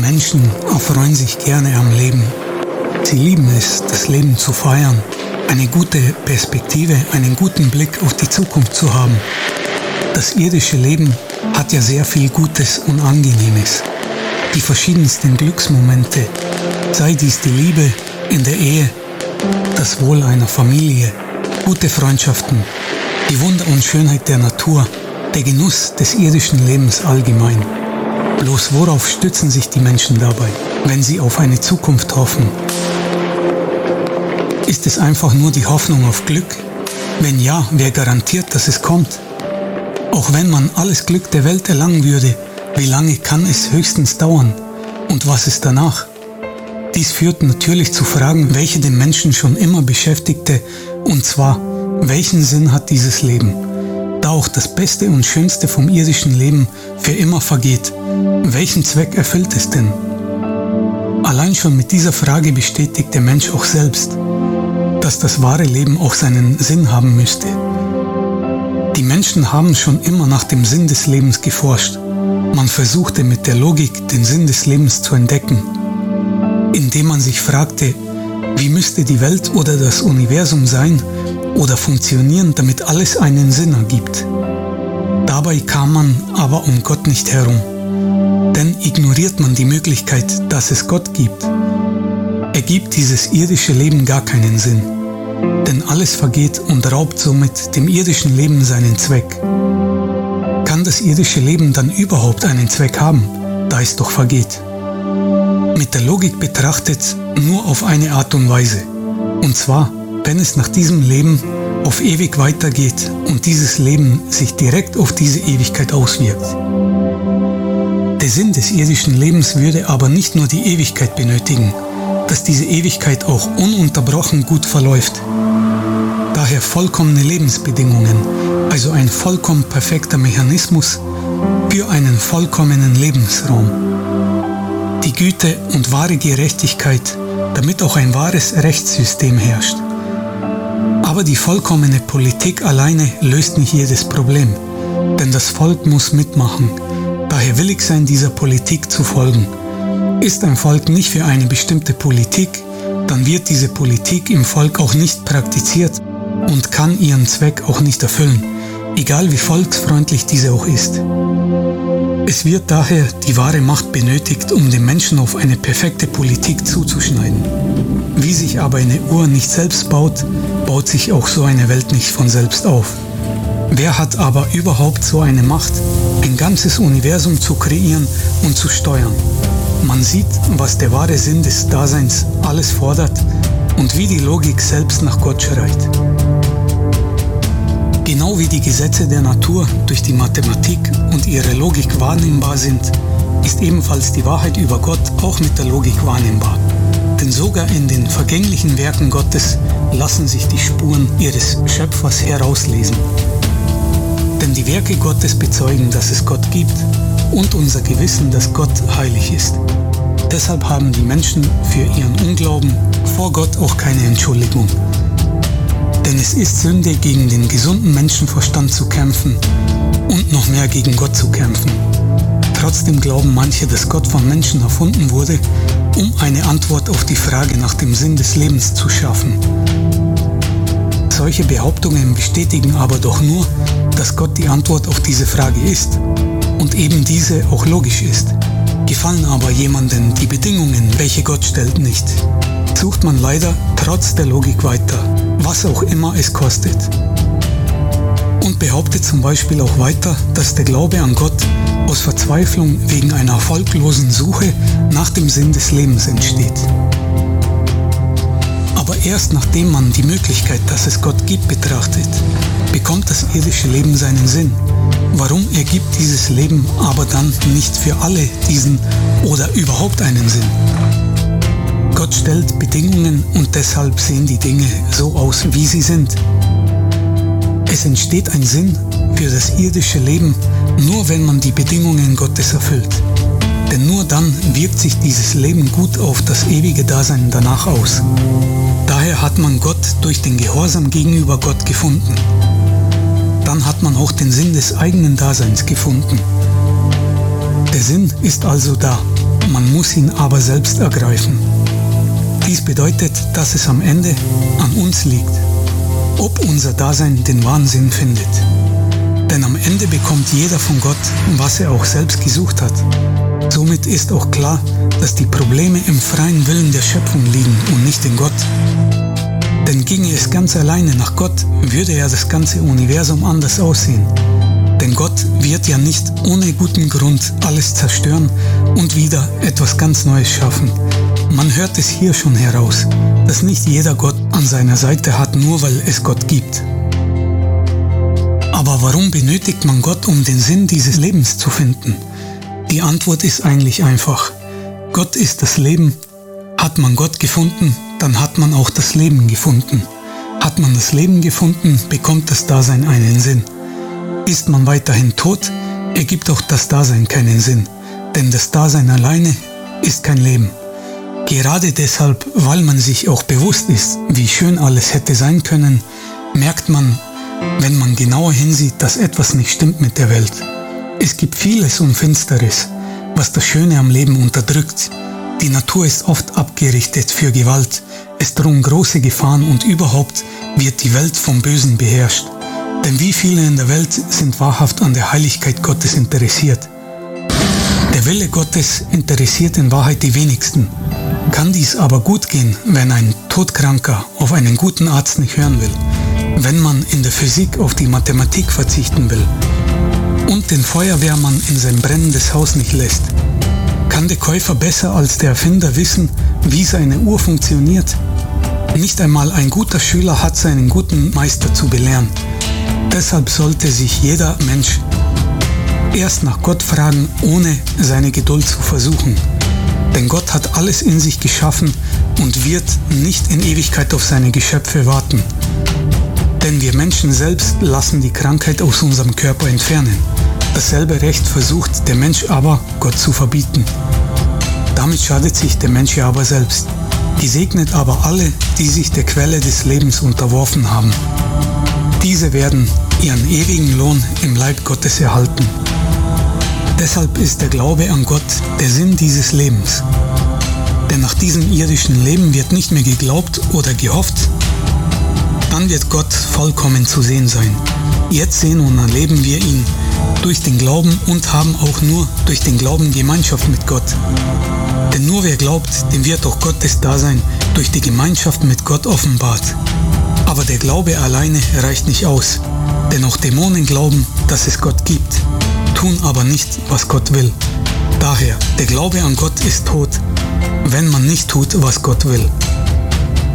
Menschen erfreuen sich gerne am Leben. Sie lieben es, das Leben zu feiern, eine gute Perspektive, einen guten Blick auf die Zukunft zu haben. Das irdische Leben hat ja sehr viel Gutes und Angenehmes. Die verschiedensten Glücksmomente, sei dies die Liebe in der Ehe, das Wohl einer Familie, gute Freundschaften, die Wunder und Schönheit der Natur, der Genuss des irdischen Lebens allgemein. Bloß worauf stützen sich die Menschen dabei, wenn sie auf eine Zukunft hoffen? Ist es einfach nur die Hoffnung auf Glück? Wenn ja, wer garantiert, dass es kommt? Auch wenn man alles Glück der Welt erlangen würde, wie lange kann es höchstens dauern? Und was ist danach? Dies führt natürlich zu Fragen, welche den Menschen schon immer beschäftigte, und zwar, welchen Sinn hat dieses Leben? Da auch das Beste und Schönste vom irdischen Leben für immer vergeht, welchen Zweck erfüllt es denn? Allein schon mit dieser Frage bestätigt der Mensch auch selbst, dass das wahre Leben auch seinen Sinn haben müsste. Die Menschen haben schon immer nach dem Sinn des Lebens geforscht. Man versuchte mit der Logik den Sinn des Lebens zu entdecken, indem man sich fragte, wie müsste die Welt oder das Universum sein oder funktionieren, damit alles einen Sinn ergibt. Dabei kam man aber um Gott nicht herum, denn ignoriert man die Möglichkeit, dass es Gott gibt, ergibt dieses irdische Leben gar keinen Sinn, denn alles vergeht und raubt somit dem irdischen Leben seinen Zweck. Kann das irdische Leben dann überhaupt einen Zweck haben, da es doch vergeht? Mit der Logik betrachtet nur auf eine Art und Weise, und zwar, wenn es nach diesem Leben auf ewig weitergeht und dieses Leben sich direkt auf diese Ewigkeit auswirkt. Der Sinn des irdischen Lebens würde aber nicht nur die Ewigkeit benötigen, dass diese Ewigkeit auch ununterbrochen gut verläuft. Daher vollkommene Lebensbedingungen, also ein vollkommen perfekter Mechanismus für einen vollkommenen Lebensraum. Die Güte und wahre Gerechtigkeit, damit auch ein wahres Rechtssystem herrscht. Aber die vollkommene Politik alleine löst nicht jedes Problem, denn das Volk muss mitmachen, daher willig sein, dieser Politik zu folgen. Ist ein Volk nicht für eine bestimmte Politik, dann wird diese Politik im Volk auch nicht praktiziert und kann ihren Zweck auch nicht erfüllen, egal wie volksfreundlich diese auch ist. Es wird daher die wahre Macht benötigt, um den Menschen auf eine perfekte Politik zuzuschneiden. Wie sich aber eine Uhr nicht selbst baut, baut sich auch so eine Welt nicht von selbst auf. Wer hat aber überhaupt so eine Macht, ein ganzes Universum zu kreieren und zu steuern? Man sieht, was der wahre Sinn des Daseins alles fordert und wie die Logik selbst nach Gott schreit. Genau wie die Gesetze der Natur durch die Mathematik und ihre Logik wahrnehmbar sind, ist ebenfalls die Wahrheit über Gott auch mit der Logik wahrnehmbar. Denn sogar in den vergänglichen Werken Gottes lassen sich die Spuren ihres Schöpfers herauslesen. Denn die Werke Gottes bezeugen, dass es Gott gibt und unser Gewissen, dass Gott heilig ist. Deshalb haben die Menschen für ihren Unglauben vor Gott auch keine Entschuldigung. Denn es ist Sünde, gegen den gesunden Menschenverstand zu kämpfen und noch mehr gegen Gott zu kämpfen. Trotzdem glauben manche, dass Gott von Menschen erfunden wurde, um eine Antwort auf die Frage nach dem Sinn des Lebens zu schaffen. Solche Behauptungen bestätigen aber doch nur, dass Gott die Antwort auf diese Frage ist und eben diese auch logisch ist. Gefallen aber jemandem die Bedingungen, welche Gott stellt, nicht, sucht man leider trotz der Logik weiter, was auch immer es kostet. Und behauptet zum Beispiel auch weiter, dass der Glaube an Gott aus Verzweiflung wegen einer erfolglosen Suche nach dem Sinn des Lebens entsteht. Aber erst nachdem man die Möglichkeit, dass es Gott gibt, betrachtet, bekommt das irdische Leben seinen Sinn. Warum ergibt dieses Leben aber dann nicht für alle diesen oder überhaupt einen Sinn? Gott stellt Bedingungen und deshalb sehen die Dinge so aus, wie sie sind. Es entsteht ein Sinn für das irdische Leben, nur wenn man die Bedingungen Gottes erfüllt. Denn nur dann wirkt sich dieses Leben gut auf das ewige Dasein danach aus. Daher hat man Gott durch den Gehorsam gegenüber Gott gefunden. Dann hat man auch den Sinn des eigenen Daseins gefunden. Der Sinn ist also da. man muss ihn aber selbst ergreifen. Dies bedeutet, dass es am Ende an uns liegt, ob unser Dasein den Wahnsinn findet. Denn am Ende bekommt jeder von Gott, was er auch selbst gesucht hat. Somit ist auch klar, dass die Probleme im freien Willen der Schöpfung liegen und nicht in Gott. Denn ginge es ganz alleine nach Gott, würde ja das ganze Universum anders aussehen. Denn Gott wird ja nicht ohne guten Grund alles zerstören und wieder etwas ganz Neues schaffen. Man hört es hier schon heraus, dass nicht jeder Gott an seiner Seite hat, nur weil es Gott gibt. Aber warum benötigt man Gott, um den Sinn dieses Lebens zu finden? Die Antwort ist eigentlich einfach. Gott ist das Leben. Hat man Gott gefunden, dann hat man auch das Leben gefunden. Hat man das Leben gefunden, bekommt das Dasein einen Sinn. Ist man weiterhin tot, ergibt auch das Dasein keinen Sinn, denn das Dasein alleine ist kein Leben. Gerade deshalb, weil man sich auch bewusst ist, wie schön alles hätte sein können, merkt man, wenn man genauer hinsieht, dass etwas nicht stimmt mit der Welt. Es gibt vieles und Finsteres, was das Schöne am Leben unterdrückt. Die Natur ist oft abgerichtet für Gewalt, es drohen große Gefahren und überhaupt wird die Welt vom Bösen beherrscht. Denn wie viele in der Welt sind wahrhaft an der Heiligkeit Gottes interessiert? Der Wille Gottes interessiert in Wahrheit die wenigsten. Kann dies aber gut gehen, wenn ein Todkranker auf einen guten Arzt nicht hören will, wenn man in der Physik auf die Mathematik verzichten will und den Feuerwehrmann in sein brennendes Haus nicht lässt? Kann der Käufer besser als der Erfinder wissen, wie seine Uhr funktioniert? Nicht einmal ein guter Schüler hat seinen guten Meister zu belehren. Deshalb sollte sich jeder Mensch erst nach Gott fragen, ohne seine Geduld zu versuchen. Denn Gott hat alles in sich geschaffen und wird nicht in Ewigkeit auf seine Geschöpfe warten. Denn wir Menschen selbst lassen die Krankheit aus unserem Körper entfernen. Dasselbe Recht versucht der Mensch aber, Gott zu verbieten. Damit schadet sich der Mensch ja aber selbst. Gesegnet aber alle, die sich der Quelle des Lebens unterworfen haben. Diese werden ihren ewigen Lohn im Leib Gottes erhalten. Deshalb ist der Glaube an Gott der Sinn dieses Lebens. Denn nach diesem irdischen Leben wird nicht mehr geglaubt oder gehofft, dann wird Gott vollkommen zu sehen sein. Jetzt sehen und erleben wir ihn durch den Glauben und haben auch nur durch den Glauben Gemeinschaft mit Gott. Denn nur wer glaubt, dem wird auch Gottes Dasein durch die Gemeinschaft mit Gott offenbart. Aber der Glaube alleine reicht nicht aus, denn auch Dämonen glauben, dass es Gott gibt, tun aber nicht, was Gott will. Daher, der Glaube an Gott ist tot, wenn man nicht tut, was Gott will.